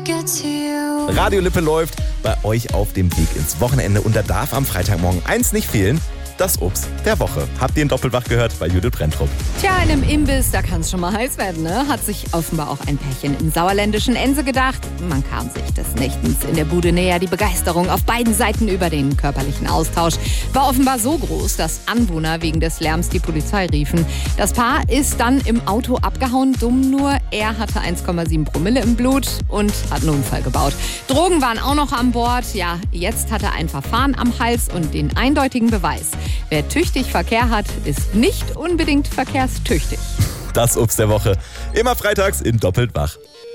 Radio Lippe läuft bei euch auf dem Weg ins Wochenende und da darf am Freitagmorgen eins nicht fehlen: das Obst der Woche. Habt ihr in Doppelwach gehört bei Judith Brenntrup. Tja, in einem Imbiss, da kann es schon mal heiß werden, ne? Hat sich offenbar auch ein Pärchen im sauerländischen Ense gedacht. Man kam sich des Nächtens in der Bude näher. Die Begeisterung auf beiden Seiten über den körperlichen Austausch war offenbar so groß, dass Anwohner wegen des Lärms die Polizei riefen. Das Paar ist dann im Auto abgehauen. Dumm nur, er hatte 1,7 Promille im Blut und hat einen Unfall gebaut. Drogen waren auch noch an Bord. Ja, jetzt hat er ein Verfahren am Hals und den eindeutigen Beweis: wer tüchtig Verkehr hat, ist nicht unbedingt verkehrstüchtig. Das Obst der Woche. Immer freitags in Doppelt wach.